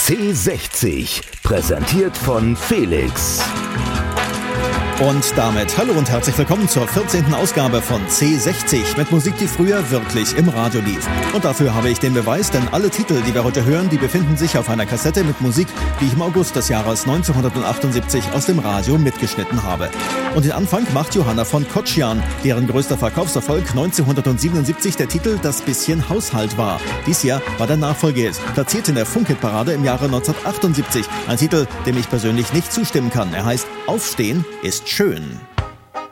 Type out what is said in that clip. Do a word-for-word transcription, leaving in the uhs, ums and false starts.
C sechzig, präsentiert von Felix. Und damit hallo und herzlich willkommen zur vierzehnten Ausgabe von C sechzig mit Musik, die früher wirklich im Radio lief. Und dafür habe ich den Beweis, denn alle Titel, die wir heute hören, die befinden sich auf einer Kassette mit Musik, die ich im August des Jahres neunzehnhundertachtundsiebzig aus dem Radio mitgeschnitten habe. Und den Anfang macht Johanna von Kotschian, deren größter Verkaufserfolg neunzehnhundertsiebenundsiebzig der Titel Das bisschen Haushalt war. Dies Jahr war der Nachfolgehit, platziert in der Funk-Hit-Parade im Jahre neunzehnhundertachtundsiebzig. Ein Titel, dem ich persönlich nicht zustimmen kann. Er heißt Aufstehen ist schön.